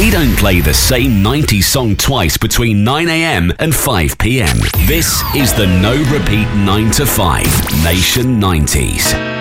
We don't play the same 90s song twice between 9am and 5pm. This is the No Repeat 9 to 5 Nation 90s.